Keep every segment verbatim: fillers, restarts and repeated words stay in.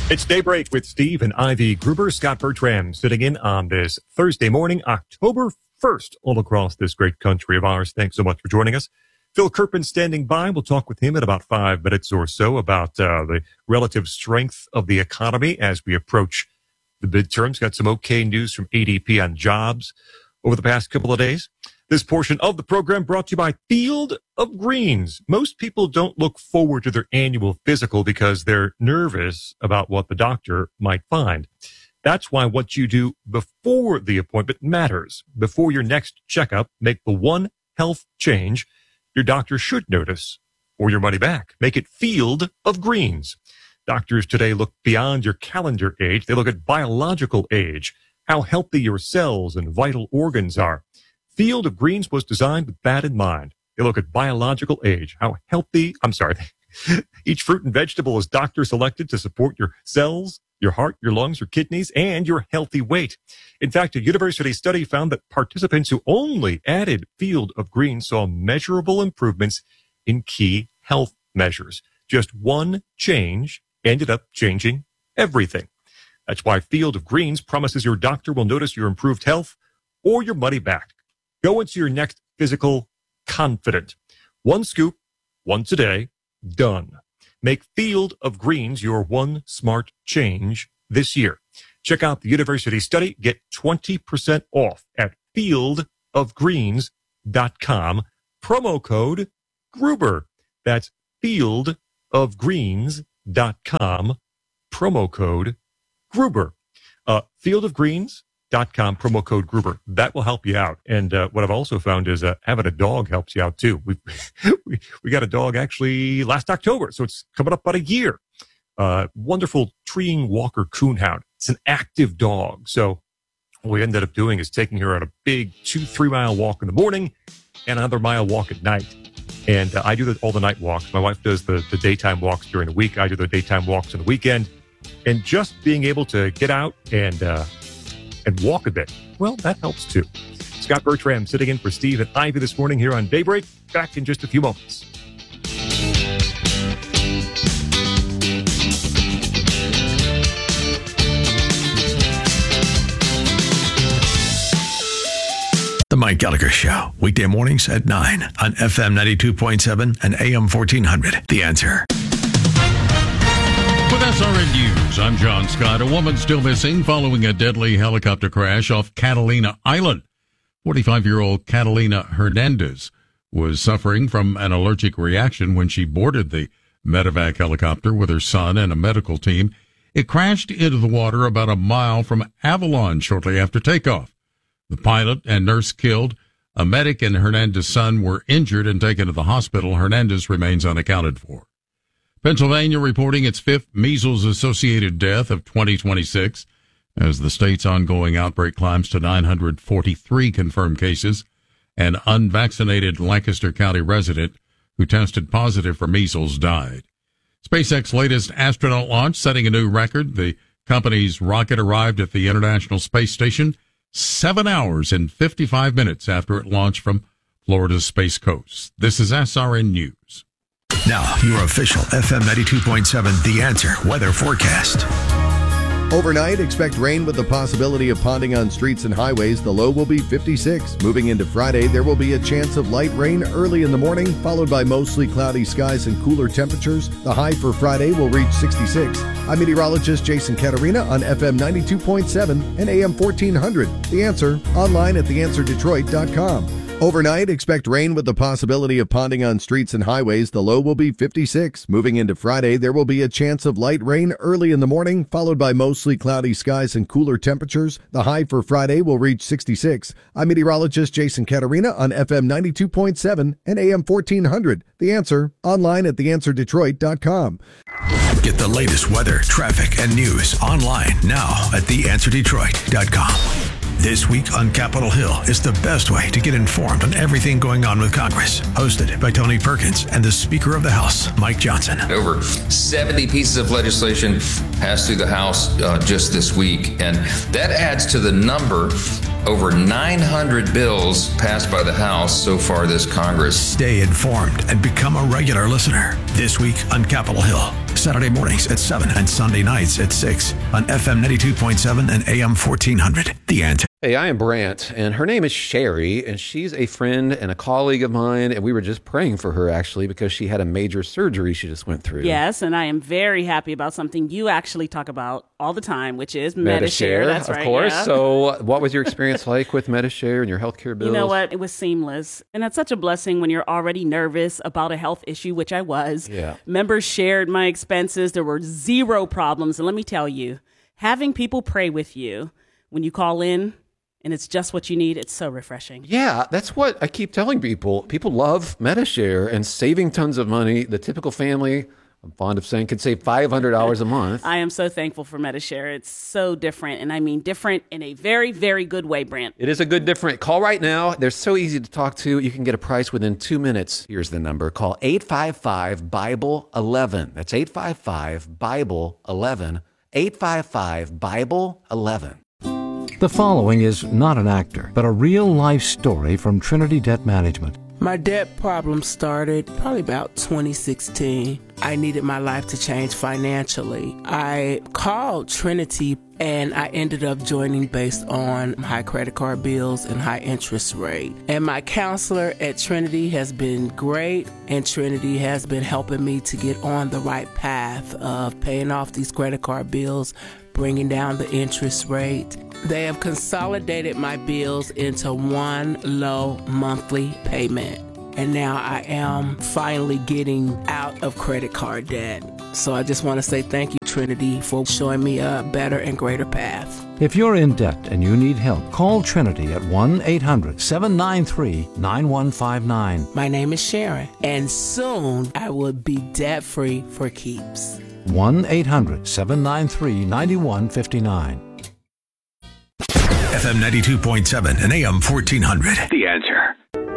It's Daybreak with Steve and Ivy Gruber. Scott Bertram sitting in on this Thursday morning, October first, all across this great country of ours. Thanks so much for joining us. Phil Kerpen standing by. We'll talk with him in about five minutes or so about uh, the relative strength of the economy as we approach the midterms. Got some okay news from A D P on jobs over the past couple of days. This portion of the program brought to you by Field of Greens. Most people don't look forward to their annual physical because they're nervous about what the doctor might find. That's why what you do before the appointment matters. Before your next checkup, make the one health change your doctor should notice, or your money back. Make it Field of Greens. Doctors today look beyond your calendar age. They look at biological age, how healthy your cells and vital organs are. Field of Greens was designed with that in mind. They look at biological age, how healthy, I'm sorry, each fruit and vegetable is doctor selected to support your cells, your heart, your lungs, your kidneys, and your healthy weight. In fact, a university study found that participants who only added Field of Greens saw measurable improvements in key health measures. Just one change ended up changing everything. That's why Field of Greens promises your doctor will notice your improved health or your money back. Go into your next physical confident. One scoop, once a day, done. Make Field of Greens your one smart change this year. Check out the university study. Get twenty percent off at field of greens dot com. Promo code Gruber. That's field of greens dot com. Promo code Gruber. Uh, field of greens dot com, promo code Gruber. That will help you out. And uh, what I've also found is uh, having a dog helps you out too. We we we got a dog actually last October, so it's coming up about a year. Uh, wonderful treeing walker coonhound. It's an active dog. So what we ended up doing is taking her on a big two, three mile walk in the morning and another mile walk at night. And uh, I do the, all the night walks. My wife does the, the daytime walks during the week. I do the daytime walks on the weekend. And just being able to get out and uh, and walk a bit, well, that helps too. Scott Bertram sitting in for Steve and Ivy this morning here on Daybreak. Back in just a few moments. The Mike Gallagher Show, weekday mornings at nine on F M ninety-two point seven and A M fourteen hundred. The Answer. With S R N News, I'm John Scott. A woman still missing following a deadly helicopter crash off Catalina Island. forty-five-year-old Catalina Hernandez was suffering from an allergic reaction when she boarded the medevac helicopter with her son and a medical team. It crashed into the water about a mile from Avalon shortly after takeoff. The pilot and nurse killed. A medic and Hernandez's son were injured and taken to the hospital. Hernandez remains unaccounted for. Pennsylvania reporting its fifth measles-associated death of twenty twenty-six as the state's ongoing outbreak climbs to nine hundred forty-three confirmed cases. An unvaccinated Lancaster County resident who tested positive for measles died. SpaceX's latest astronaut launch setting a new record. The company's rocket arrived at the International Space Station seven hours and fifty-five minutes after it launched from Florida's Space Coast. This is S R N News. Now, your official F M ninety-two point seven The Answer weather forecast. Overnight, expect rain with the possibility of ponding on streets and highways. The low will be fifty-six. Moving into Friday, there will be a chance of light rain early in the morning, followed by mostly cloudy skies and cooler temperatures. The high for Friday will reach sixty-six. I'm meteorologist Jason Katarina on F M ninety-two point seven and A M fourteen hundred. The Answer, online at the answer detroit dot com. Overnight, expect rain with the possibility of ponding on streets and highways. The low will be fifty-six. Moving into Friday, there will be a chance of light rain early in the morning, followed by mostly cloudy skies and cooler temperatures. The high for Friday will reach sixty-six. I'm meteorologist Jason Katarina on F M ninety-two point seven and A M fourteen hundred. The Answer, online at the answer detroit dot com. Get the latest weather, traffic, and news online now at the answer detroit dot com. This week on Capitol Hill is the best way to get informed on everything going on with Congress. Hosted by Tony Perkins and the Speaker of the House, Mike Johnson. Over seventy pieces of legislation passed through the House uh, just this week, and that adds to the number over nine hundred bills passed by the House so far this Congress. Stay informed and become a regular listener. This week on Capitol Hill. Saturday mornings at seven and Sunday nights at six on F M ninety-two point seven and A M fourteen hundred. The Answer. Hey, I am Brant, and her name is Sherry, and she's a friend and a colleague of mine, and we were just praying for her, actually, because she had a major surgery she just went through. Yes, and I am very happy about something you actually talk about all the time, which is Medi-Share. That's of right, course. yeah. So what was your experience like with Medi-Share and your healthcare bills? You know what? It was seamless, and it's such a blessing when you're already nervous about a health issue, which I was. Yeah. Members shared my expenses. There were zero problems, and let me tell you, having people pray with you when you call in, and it's just what you need, it's so refreshing. Yeah, that's what I keep telling people. People love Medi-Share and saving tons of money. The typical family, I'm fond of saying, could save five hundred dollars a month. I am so thankful for Medi-Share. It's so different, and I mean different in a very, very good way, Brant. It is a good different. Call right now. They're so easy to talk to. You can get a price within two minutes. Here's the number. Call eight five five, Bible eleven. That's eight five five, Bible eleven. eight five five, Bible eleven. The following is not an actor, but a real-life story from Trinity Debt Management. My debt problem started probably about twenty sixteen. I needed my life to change financially. I called Trinity and I ended up joining based on high credit card bills and high interest rate. And my counselor at Trinity has been great, and Trinity has been helping me to get on the right path of paying off these credit card bills, bringing down the interest rate. They have consolidated my bills into one low monthly payment. And now I am finally getting out of credit card debt. So I just want to say thank you, Trinity, for showing me a better and greater path. If you're in debt and you need help, call Trinity at one eight hundred, seven nine three, nine one five nine. My name is Sharon, and soon I will be debt-free for keeps. one eight hundred, seven nine three, nine one five nine. F M ninety-two point seven and A M fourteen hundred. The Answer.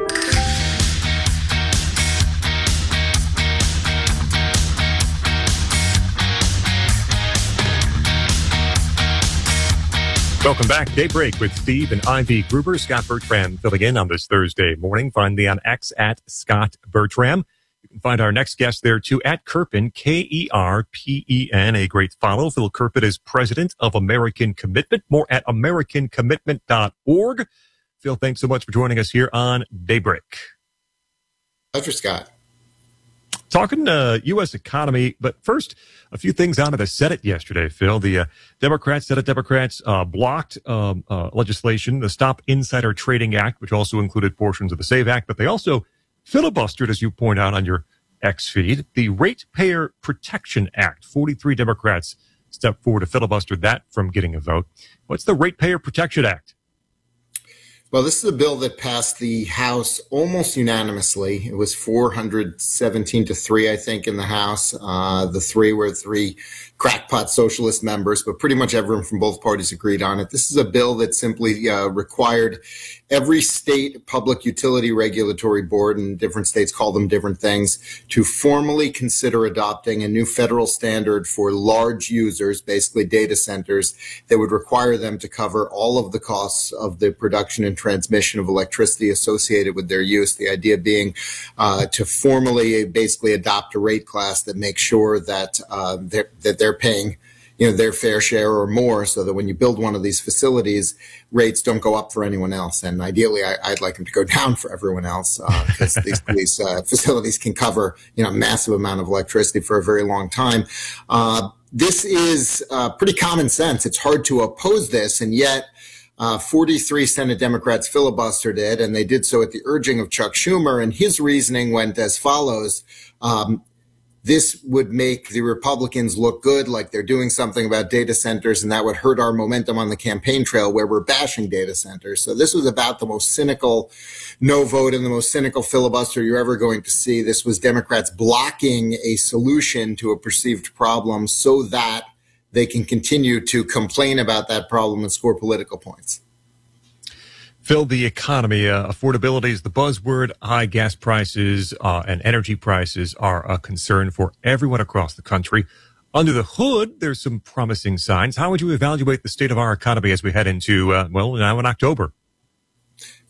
Welcome back. Daybreak with Steve and Ivy Gruber. Scott Bertram filling in on this Thursday morning. Find me on X at Scott Bertram. You can find our next guest there too at Kerpen, K E R P E N, a great follow. Phil Kerpen is president of American Commitment. More at american commitment dot org. Phil, thanks so much for joining us here on Daybreak. Pleasure, Scott. Talking uh, U S economy, but first, a few things out of the Senate yesterday, Phil. The uh, Democrats, Senate Democrats, uh, blocked um, uh, legislation, the Stop Insider Trading Act, which also included portions of the SAVE Act, but they also filibustered, as you point out on your X feed, the Ratepayer Protection Act. forty-three Democrats stepped forward to filibuster that from getting a vote. What's the Ratepayer Protection Act? Well, this is a bill that passed the House almost unanimously. It was four hundred seventeen to three, I think, in the House. Uh, the three were three crackpot socialist members, but pretty much everyone from both parties agreed on it. This is a bill that simply uh, required every state public utility regulatory board, and different states call them different things, to formally consider adopting a new federal standard for large users, basically data centers, that would require them to cover all of the costs of the production and transmission of electricity associated with their use. The idea being uh, to formally basically adopt a rate class that makes sure that uh, they're, that they're paying you know, their fair share or more, so that when you build one of these facilities, rates don't go up for anyone else. And ideally, I, I'd like them to go down for everyone else, because uh, these, these uh, facilities can cover, you know, a massive amount of electricity for a very long time. Uh, this is uh, pretty common sense. It's hard to oppose this, and yet uh, forty-three Senate Democrats filibustered it, and they did so at the urging of Chuck Schumer. And his reasoning went as follows. Um, This would make the Republicans look good, like they're doing something about data centers, and that would hurt our momentum on the campaign trail where we're bashing data centers. So this was about the most cynical no vote and the most cynical filibuster you're ever going to see. This was Democrats blocking a solution to a perceived problem so that they can continue to complain about that problem and score political points. Phil, the economy, uh, affordability is the buzzword. High gas prices uh, and energy prices are a concern for everyone across the country. Under the hood, there's some promising signs. How would you evaluate the state of our economy as we head into, uh, well, now in October?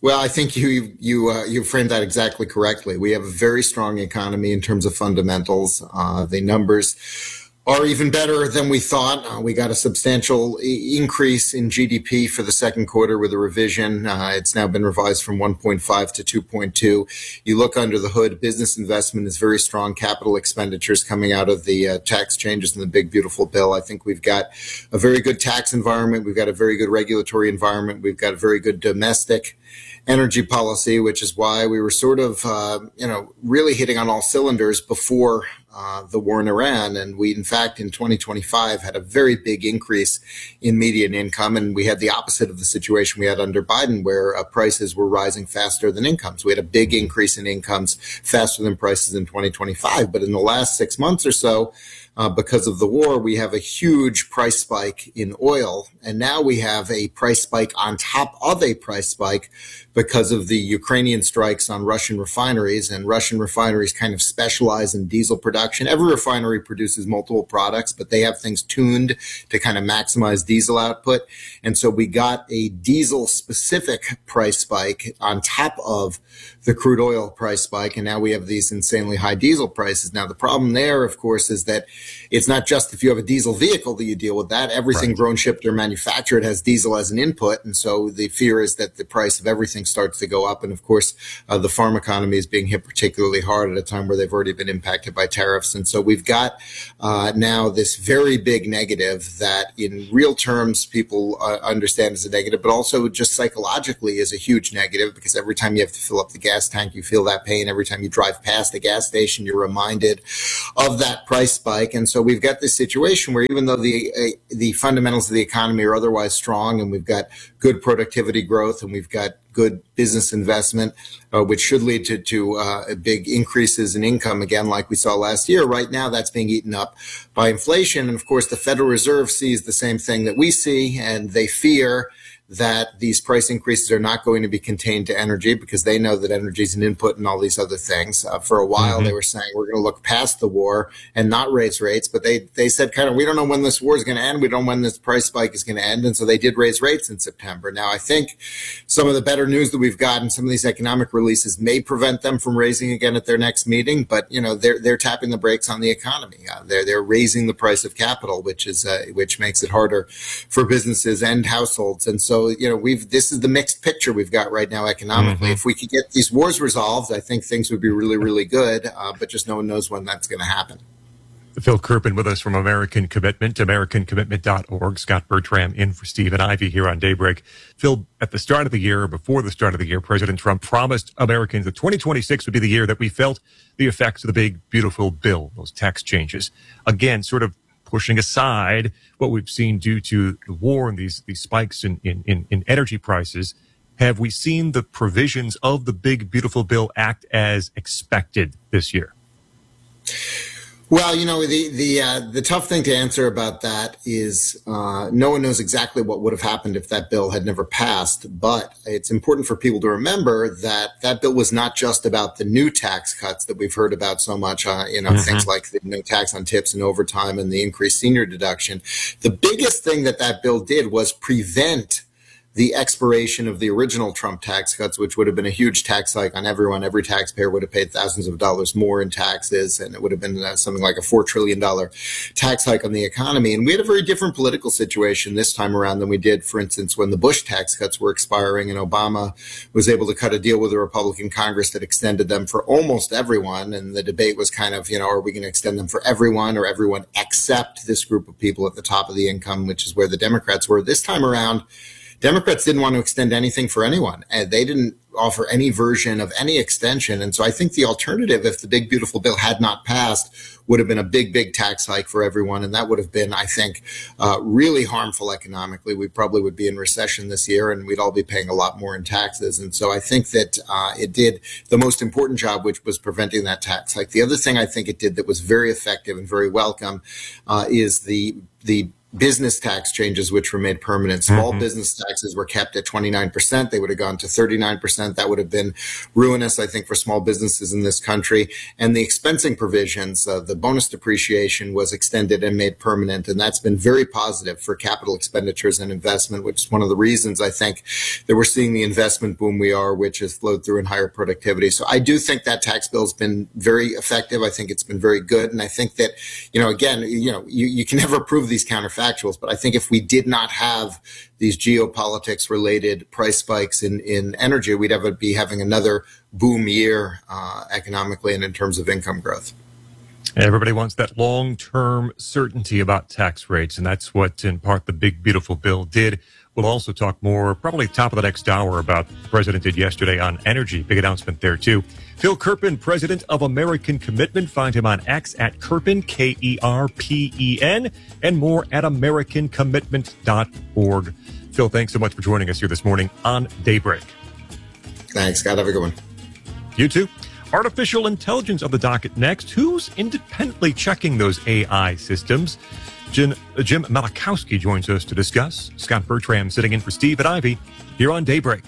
Well, I think you you uh, you framed that exactly correctly. We have a very strong economy in terms of fundamentals. Uh, the numbers are even better than we thought. Uh, we got a substantial e- increase in G D P for the second quarter with a revision. Uh, it's now been revised from one point five to two point two. You look under the hood, business investment is very strong. Capital expenditures coming out of the uh, tax changes in the big, beautiful bill. I think we've got a very good tax environment. We've got a very good regulatory environment. We've got a very good domestic energy policy, which is why we were sort of, uh, you know, really hitting on all cylinders before uh, the war in Iran. And we, in fact, in twenty twenty-five had a very big increase in median income. And we had the opposite of the situation we had under Biden, where uh, prices were rising faster than incomes. We had a big increase in incomes faster than prices in twenty twenty-five. But in the last six months or so, Uh, because of the war, we have a huge price spike in oil. And now we have a price spike on top of a price spike because of the Ukrainian strikes on Russian refineries. And Russian refineries kind of specialize in diesel production. Every refinery produces multiple products, but they have things tuned to kind of maximize diesel output. And so we got a diesel specific price spike on top of the crude oil price spike. And now we have these insanely high diesel prices. Now, the problem there, of course, is that it's not just if you have a diesel vehicle that you deal with that. Everything right. grown, shipped, or manufactured has diesel as an input. And so the fear is that the price of everything starts to go up. And of course, uh, the farm economy is being hit particularly hard at a time where they've already been impacted by tariffs. And so we've got uh, now this very big negative that in real terms people uh, understand as a negative, but also just psychologically is a huge negative, because every time you have to fill up the gas tank, you feel that pain. Every time you drive past a gas station, you're reminded of that price spike. And so we've got this situation where even though the uh, the fundamentals of the economy are otherwise strong, and we've got good productivity growth, and we've got good business investment, uh, which should lead to, to uh, big increases in income, again, like we saw last year, right now that's being eaten up by inflation. And of course, the Federal Reserve sees the same thing that we see, and they fear that these price increases are not going to be contained to energy, because they know that energy is an input in all these other things. Uh, for a while, mm-hmm. they were saying we're going to look past the war and not raise rates, but they they said kind of, we don't know when this war is going to end. We don't know when this price spike is going to end. And so they did raise rates in September. Now, I think some of the better news that we've gotten, some of these economic releases may prevent them from raising again at their next meeting, but you know, they're they're tapping the brakes on the economy. Uh, they're they're raising the price of capital, which is uh, which makes it harder for businesses and households. And so, you know, we've this is the mixed picture we've got right now economically. Mm-hmm. If we could get these wars resolved, I think things would be really, really good. Uh, but just no one knows when that's going to happen. Phil Kerpen with us from American Commitment, American Commitment dot org. Scott Bertram in for Steve and Ivy here on Daybreak. Phil, at the start of the year, before the start of the year, President Trump promised Americans that twenty twenty-six would be the year that we felt the effects of the big, beautiful bill, those tax changes. Again, sort of pushing aside what we've seen due to the war and these these spikes in, in, in, in energy prices, have we seen the provisions of the big, beautiful bill act as expected this year? Well, you know, the the uh, the tough thing to answer about that is uh, no one knows exactly what would have happened if that bill had never passed. But it's important for people to remember that that bill was not just about the new tax cuts that we've heard about so much, uh, you know, mm-hmm. things like the no tax on tips and overtime and the increased senior deduction. The biggest thing that that bill did was prevent the expiration of the original Trump tax cuts, which would have been a huge tax hike on everyone. Every taxpayer would have paid thousands of dollars more in taxes, and it would have been uh, something like a four trillion dollars tax hike on the economy. And we had a very different political situation this time around than we did, for instance, when the Bush tax cuts were expiring and Obama was able to cut a deal with the Republican Congress that extended them for almost everyone. And the debate was kind of, you know, are we going to extend them for everyone or everyone except this group of people at the top of the income, which is where the Democrats were. This time around, Democrats didn't want to extend anything for anyone, and they didn't offer any version of any extension. And so I think the alternative, if the big, beautiful bill had not passed, would have been a big, big tax hike for everyone. And that would have been, I think, uh, really harmful economically. We probably would be in recession this year, and we'd all be paying a lot more in taxes. And so I think that uh, it did the most important job, which was preventing that tax hike. The other thing I think it did that was very effective and very welcome uh, is the the business tax changes, which were made permanent. Small Mm-hmm. business taxes were kept at twenty-nine percent. They would have gone to thirty-nine percent. That would have been ruinous, I think, for small businesses in this country. And the expensing provisions, uh, the bonus depreciation was extended and made permanent. And that's been very positive for capital expenditures and investment, which is one of the reasons I think that we're seeing the investment boom we are, which has flowed through in higher productivity. So I do think that tax bill has been very effective. I think it's been very good. And I think that, you know, again, you know, you, you can never prove these counterfactuals, but I think if we did not have these geopolitics related price spikes in, in energy, we'd have, be having another boom year uh, economically and in terms of income growth. Everybody wants that long-term certainty about tax rates, and that's what, in part, the big, beautiful bill did. We'll also talk more, probably top of the next hour, about what the president did yesterday on energy. Big announcement there, too. Phil Kerpen, president of American Commitment. Find him on X at Kerpen, K E R P E N, and more at american commitment dot org. Phil, thanks so much for joining us here this morning on Daybreak. Thanks, Scott. Have a good one. You too. Artificial intelligence of the docket next. Who's independently checking those A I systems? Jim, uh, Jim Malachowski joins us to discuss. Scott Bertram sitting in for Steve at Ivy here on Daybreak.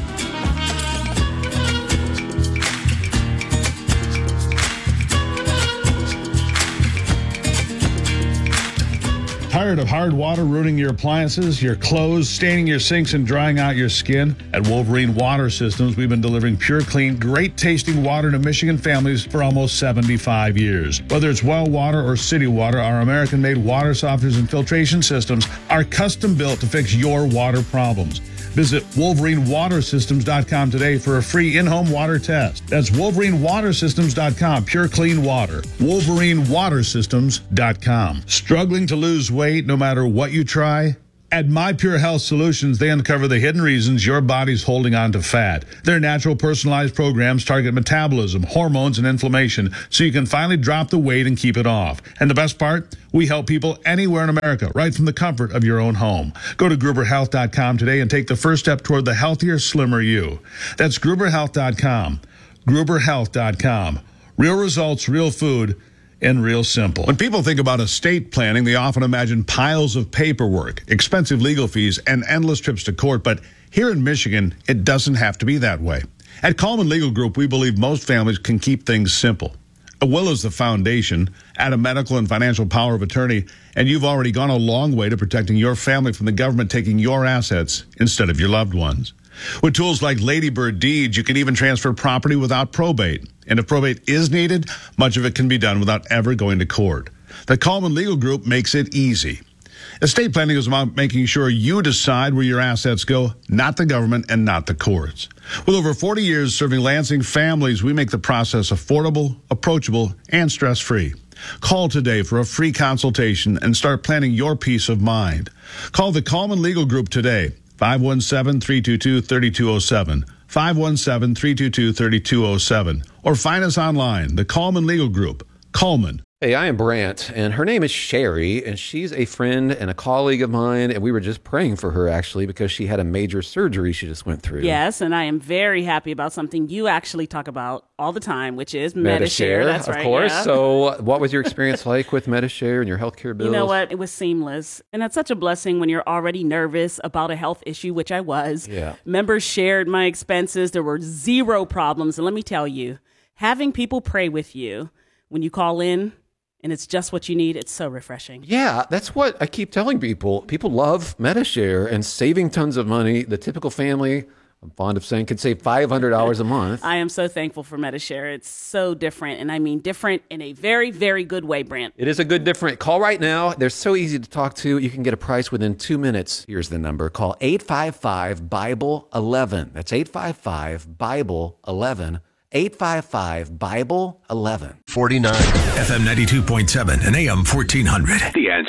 Tired of hard water ruining your appliances, your clothes, staining your sinks, and drying out your skin? At Wolverine Water Systems, we've been delivering pure, clean, great-tasting water to Michigan families for almost seventy-five years. Whether it's well water or city water, our American-made water softeners and filtration systems are custom-built to fix your water problems. Visit Wolverine Water Systems dot com today for a free in-home water test. That's Wolverine Water Systems dot com, pure clean water. Wolverine Water Systems dot com. Struggling to lose weight no matter what you try? At My Pure Health Solutions, they uncover the hidden reasons your body's holding on to fat. Their natural personalized programs target metabolism, hormones, and inflammation so you can finally drop the weight and keep it off. And the best part? We help people anywhere in America, right from the comfort of your own home. Go to Gruber Health dot com today and take the first step toward the healthier, slimmer you. That's Gruber Health dot com. Gruber Health dot com. Real results, real food, and real simple. When people think about estate planning, they often imagine piles of paperwork, expensive legal fees, and endless trips to court. But here in Michigan, it doesn't have to be that way. At Coleman Legal Group, we believe most families can keep things simple. A will is the foundation. Add a medical and financial power of attorney, and you've already gone a long way to protecting your family from the government taking your assets instead of your loved ones. With tools like Ladybird Deeds, you can even transfer property without probate. And if probate is needed, much of it can be done without ever going to court. The Coleman Legal Group makes it easy. Estate planning is about making sure you decide where your assets go, not the government and not the courts. With over forty years serving Lansing families, we make the process affordable, approachable, and stress-free. Call today for a free consultation and start planning your peace of mind. Call the Coleman Legal Group today. five one seven, three two two, three two zero seven, five one seven, three two two, three two zero seven, or find us online, the Coleman Legal Group, Coleman. Hey, I am Brant, and her name is Sherry, and she's a friend and a colleague of mine, and we were just praying for her, actually, because she had a major surgery she just went through. Yes, and I am very happy about something you actually talk about all the time, which is Medi-Share. Medi-Share, That's of right, course. yeah. So what was your experience like with Medi-Share and your healthcare bills? You know what? It was seamless. And that's such a blessing when you're already nervous about a health issue, which I was. Yeah. Members shared my expenses. There were zero problems. And let me tell you, having people pray with you when you call in, and it's just what you need, it's so refreshing. Yeah, that's what I keep telling people. People love Medi-Share and saving tons of money. The typical family, I'm fond of saying, could save five hundred dollars a month. I am so thankful for Medi-Share. It's so different, and I mean different in a very, very good way, Brant. It is a good different. Call right now. They're so easy to talk to. You can get a price within two minutes. Here's the number. Call eight five five, Bible eleven. That's eight five five, Bible eleven. eight five five, Bible eleven. forty-nine. F M ninety-two point seven and A M fourteen hundred. The Answer.